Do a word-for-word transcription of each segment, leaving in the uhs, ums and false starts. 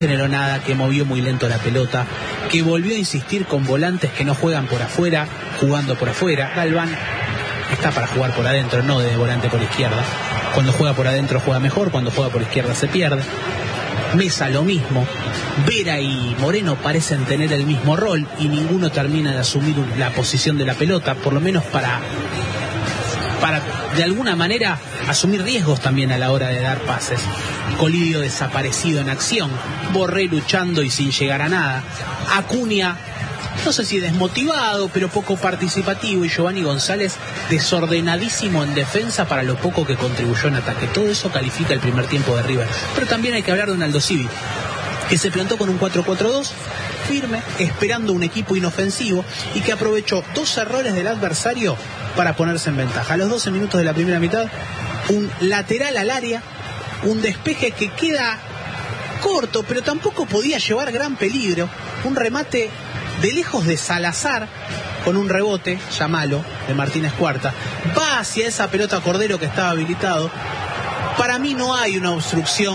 generó nada, que movió muy lento la pelota, que volvió a insistir con volantes que no juegan por afuera, jugando por afuera. Galván está para jugar por adentro, no de volante por izquierda. Cuando juega por adentro juega mejor, cuando juega por izquierda se pierde. Mesa lo mismo. Vera y Moreno parecen tener el mismo rol y ninguno termina de asumir la posición de la pelota, por lo menos para, para de alguna manera asumir riesgos también a la hora de dar pases. Colidio desaparecido en acción, Borré luchando y sin llegar a nada, Acuña no sé si desmotivado, pero poco participativo, y Giovanni González desordenadísimo en defensa para lo poco que contribuyó en ataque. Todo eso califica el primer tiempo de River. Pero también hay que hablar de un Aldosivi, que se plantó con un cuatro cuatro dos, firme, esperando un equipo inofensivo, y que aprovechó dos errores del adversario para ponerse en ventaja. A los doce minutos de la primera mitad, un lateral al área, un despeje que queda corto, pero tampoco podía llevar gran peligro, un remate de lejos de Salazar, con un rebote, llamalo, de Martínez Cuarta, va hacia esa pelota Cordero que estaba habilitado. Para mí no hay una obstrucción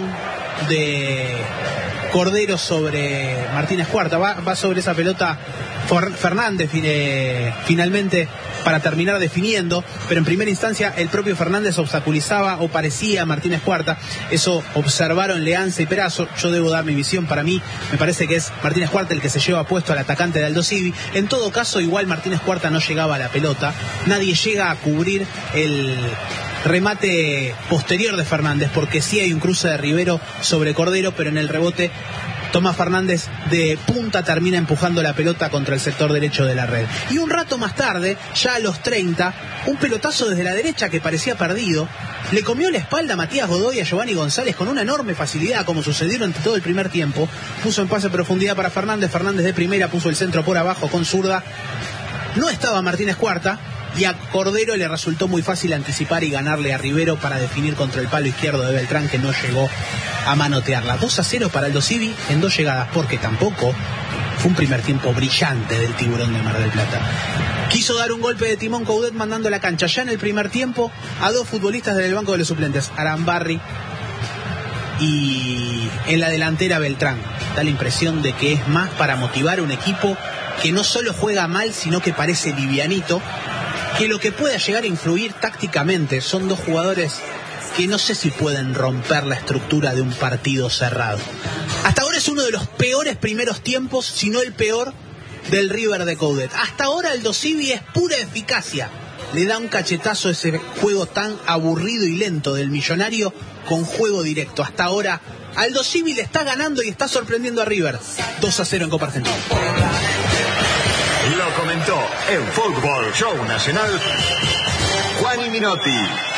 de Cordero sobre Martínez Cuarta, va, va sobre esa pelota Fernández eh, finalmente para terminar definiendo, pero en primera instancia el propio Fernández obstaculizaba o parecía a Martínez Cuarta. Eso observaron Leanza y Perazo. Yo debo dar mi visión. Para mí me parece que es Martínez Cuarta el que se lleva puesto al atacante de Aldosivi. En todo caso, igual Martínez Cuarta no llegaba a la pelota, nadie llega a cubrir el remate posterior de Fernández, porque sí hay un cruce de Rivero sobre Cordero, pero en el rebote Tomás Fernández de punta termina empujando la pelota contra el sector derecho de la red. Y un rato más tarde, ya a los treinta, un pelotazo desde la derecha que parecía perdido, le comió la espalda a Matías Godoy y a Giovanni González con una enorme facilidad, como sucedió durante todo el primer tiempo. Puso en pase profundidad para Fernández, Fernández de primera puso el centro por abajo con zurda. No estaba Martínez Cuarta, y a Cordero le resultó muy fácil anticipar y ganarle a Rivero para definir contra el palo izquierdo de Beltrán, que no llegó a manotearla. dos a cero para Aldosivi en dos llegadas, porque tampoco fue un primer tiempo brillante del Tiburón de Mar del Plata. Quiso dar un golpe de timón Coudet mandando a la cancha ya en el primer tiempo a dos futbolistas del banco de los suplentes, Arambarri y en la delantera Beltrán. Da la impresión de que es más para motivar a un equipo que no solo juega mal, sino que parece livianito, que lo que pueda llegar a influir tácticamente. Son dos jugadores que no sé si pueden romper la estructura de un partido cerrado. Hasta ahora es uno de los peores primeros tiempos, si no el peor, del River de Coudet. Hasta ahora Aldosivi es pura eficacia. Le da un cachetazo a ese juego tan aburrido y lento del Millonario con juego directo. Hasta ahora Aldosivi le está ganando y está sorprendiendo a River. dos a cero en Copa Argentina. Lo comentó en Fútbol Show Nacional Juan Minotti.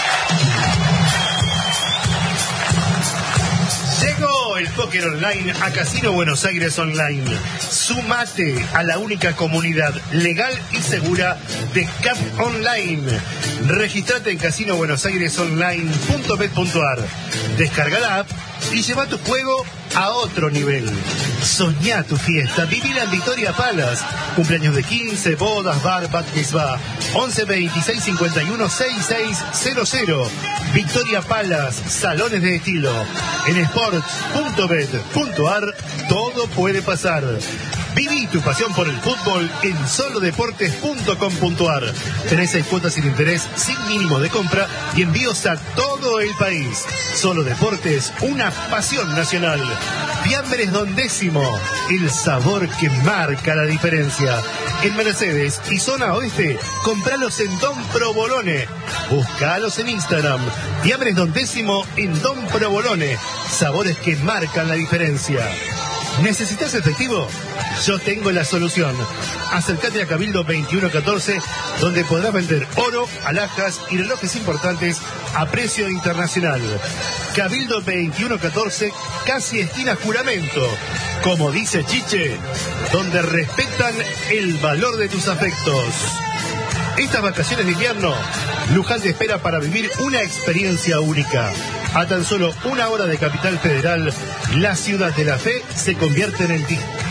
Llegó el póker online a Casino Buenos Aires Online. Sumate a la única comunidad legal y segura de C A P Online. Registrate en casino buenos aires online punto bet punto ar. Descarga la app y lleva tu juego a otro nivel. Soñá tu fiesta, vivila en Victoria Palace. Cumpleaños de quince, bodas, bar, bat mitzvah. once veintiséis cincuenta y uno sesenta y seis cero cero. Victoria Palace, salones de estilo. En sports punto bet punto ar todo puede pasar. Viví tu pasión por el fútbol en solo deportes punto com punto ar. Tenés seis cuotas sin interés, sin mínimo de compra y envíos a todo el país. Solo Deportes, una pasión nacional. Fiambres Don Décimo, el sabor que marca la diferencia. En Mercedes y zona oeste, compralos en Don Provolone. Búscalos en Instagram. Fiambres Don Décimo en Don Provolone. Sabores que marcan la diferencia. ¿Necesitas efectivo? Yo tengo la solución. Acércate a Cabildo veintiuno catorce, donde podrás vender oro, alhajas y relojes importantes a precio internacional. Cabildo veintiuno catorce, casi esquina Juramento. Como dice Chiche, donde respetan el valor de tus afectos. Estas vacaciones de invierno, Luján te espera para vivir una experiencia única. A tan solo una hora de Capital Federal, la ciudad de la fe se convierte en el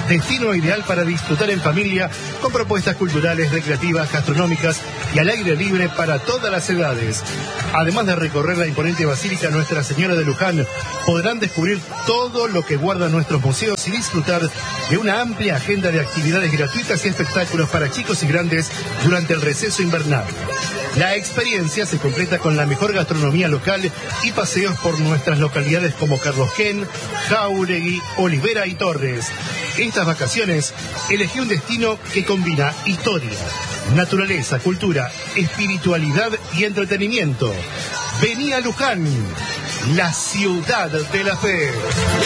destino ideal para disfrutar en familia con propuestas culturales, recreativas, gastronómicas y al aire libre para todas las edades. Además de recorrer la imponente Basílica Nuestra Señora de Luján, podrán descubrir todo lo que guardan nuestros museos y disfrutar de una amplia agenda de actividades gratuitas y espectáculos para chicos y grandes durante el receso invernal. La experiencia se completa con la mejor gastronomía local y paseos por nuestras localidades como Carlosquén, Jáuregui, Olivera y Torres. Estas vacaciones, elegí un destino que combina historia, naturaleza, cultura, espiritualidad y entretenimiento. Vení a Luján, la ciudad de la fe.